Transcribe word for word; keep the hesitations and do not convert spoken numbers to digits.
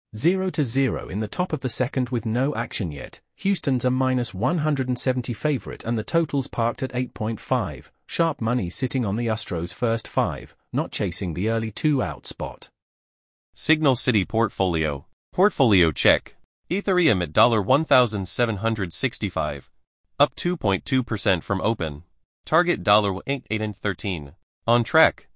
zero to zero in the top of the second with no action yet. Houston's a minus one hundred seventy favorite and the total's parked at eight point five. Sharp money sitting on the Astros first five, not chasing the early two-out spot. Signal City Portfolio. Portfolio check. Ethereum at one thousand seven hundred sixty-five dollars, up two point two percent from open. Target eight eight and thirteen. On track.